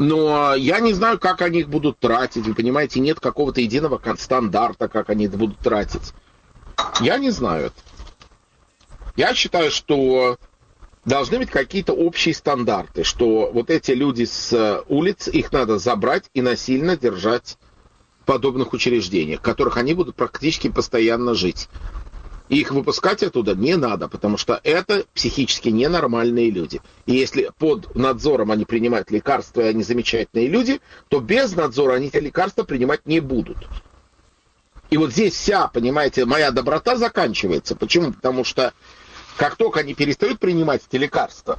Но я не знаю, как они их будут тратить. Вы понимаете, нет какого-то единого стандарта, как они это будут тратить. Я не знаю это. Я считаю, что должны быть какие-то общие стандарты, что вот эти люди с улиц, их надо забрать и насильно держать в подобных учреждениях, в которых они будут практически постоянно жить. И их выпускать оттуда не надо, потому что это психически ненормальные люди. И если под надзором они принимают лекарства, и они замечательные люди, то без надзора они эти лекарства принимать не будут. И вот здесь вся, понимаете, моя доброта заканчивается. Почему? Потому что как только они перестают принимать эти лекарства,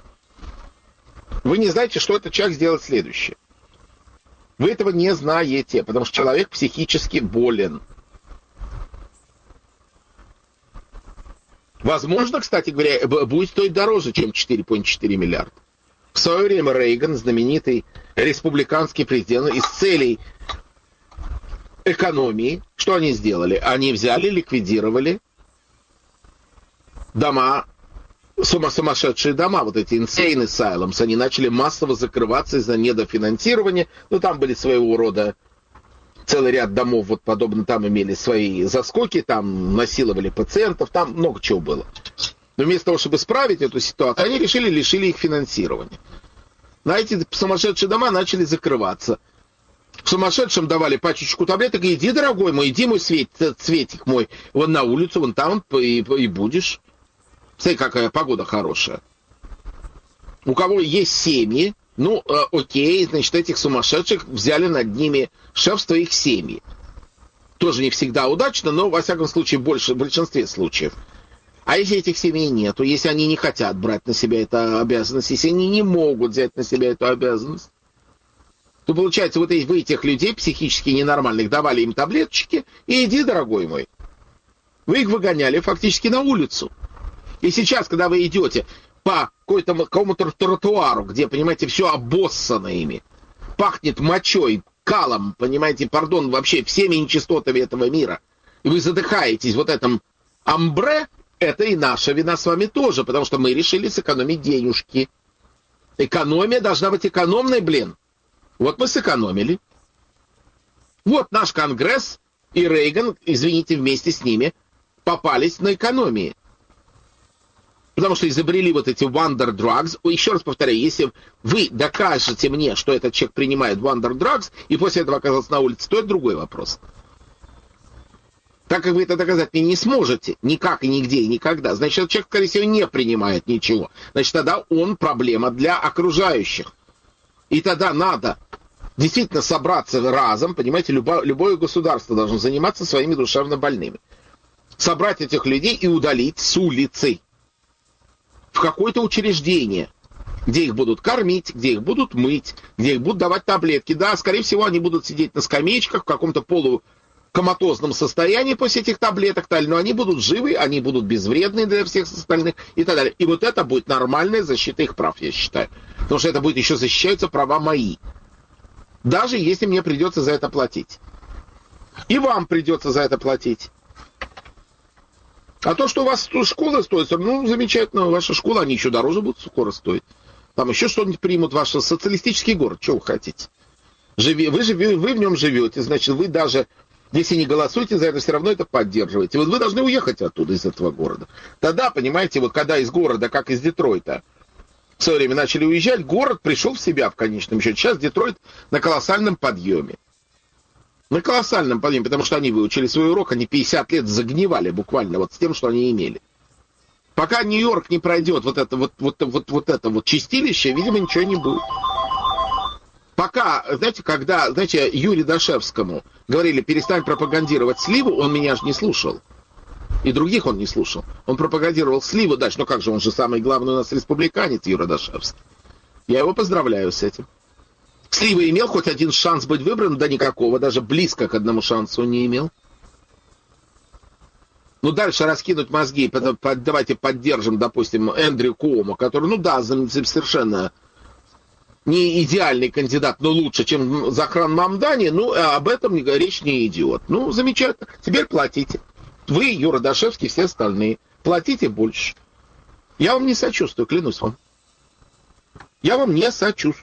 вы не знаете, что этот человек сделает следующее. Вы этого не знаете, потому что человек психически болен. Возможно, кстати говоря, будет стоить дороже, чем 4,4 миллиарда. В свое время Рейган, знаменитый республиканский президент, из целей экономии, что они сделали? Они взяли, ликвидировали дома, сумасшедшие дома, вот эти insane asylums, они начали массово закрываться из-за недофинансирования. Ну, там были своего рода целый ряд домов, вот подобно, там имели свои заскоки, там насиловали пациентов, там много чего было. Но вместо того, чтобы исправить эту ситуацию, они лишили их финансирования. На эти сумасшедшие дома начали закрываться. Сумасшедшим давали пачечку таблеток, иди, дорогой мой, иди, мой цветик мой, вон на улицу, вон там и будешь. Смотри, какая погода хорошая. У кого есть семьи, ну, окей, значит, этих сумасшедших взяли над ними шефство их семьи. Тоже не всегда удачно, но, во всяком случае, в большинстве случаев. А если этих семей нету, если они не хотят брать на себя эту обязанность, если они не могут взять на себя эту обязанность, то, получается, вот вы этих людей психически ненормальных давали им таблеточки, и иди, дорогой мой. Вы их выгоняли фактически на улицу. И сейчас, когда вы идете по какому-то тротуару, где, понимаете, все обоссано ими, пахнет мочой, калом, понимаете, пардон, вообще всеми нечистотами этого мира, и вы задыхаетесь вот этом амбре, это и наша вина с вами тоже, потому что мы решили сэкономить денежки. Экономия должна быть экономной, блин. Вот мы сэкономили. Вот наш Конгресс и Рейган, извините, вместе с ними попались на экономии. Потому что изобрели вот эти wonder drugs. Еще раз повторяю, если вы докажете мне, что этот человек принимает wonder drugs, и после этого оказался на улице, то это другой вопрос. Так как вы это доказать мне не сможете, никак и нигде и никогда, значит, этот человек, скорее всего, не принимает ничего. Значит, тогда он проблема для окружающих. И тогда надо действительно собраться разом, понимаете, любое государство должно заниматься своими душевно больными. Собрать этих людей и удалить с улицы в какое-то учреждение, где их будут кормить, где их будут мыть, где их будут давать таблетки. Да, скорее всего, они будут сидеть на скамеечках в каком-то полукоматозном состоянии после этих таблеток, но они будут живы, они будут безвредны для всех остальных и так далее. И вот это будет нормальная защита их прав, я считаю. Потому что это будет еще защищаются права мои. Даже если мне придется за это платить. И вам придется за это платить. А то, что у вас школа стоит, ну, замечательно, ваша школа, они еще дороже будут скоро стоить. Там еще что-нибудь примут, ваш социалистический город, что вы хотите. Вы в нем живете, значит, вы даже, если не голосуете за это, все равно это поддерживаете. Вот вы должны уехать оттуда, из этого города. Тогда, понимаете, вот когда из города, как из Детройта, в свое время начали уезжать, город пришел в себя в конечном счете. Сейчас Детройт на колоссальном подъеме. На колоссальном подъеме, потому что они выучили свой урок, они 50 лет загнивали буквально вот с тем, что они имели. Пока Нью-Йорк не пройдет вот это чистилище, видимо, ничего не будет. Пока, знаете, Юрию Дашевскому говорили, перестань пропагандировать сливу, он меня же не слушал. И других он не слушал. Он пропагандировал сливу дальше. Ну как же, он же самый главный у нас республиканец, Юра Дашевский. Я его поздравляю с этим. Слива имел хоть один шанс быть выбран, да никакого, даже близко к одному шансу он не имел. Ну, дальше раскинуть мозги, давайте поддержим, допустим, Эндрю Куомо, который, ну да, совершенно не идеальный кандидат, но лучше, чем Захран Мамдани, ну, об этом речь не идет. Ну, замечательно. Теперь платите. Вы, Юра Дашевский, все остальные. Платите больше. Я вам не сочувствую, клянусь вам. Я вам не сочувствую.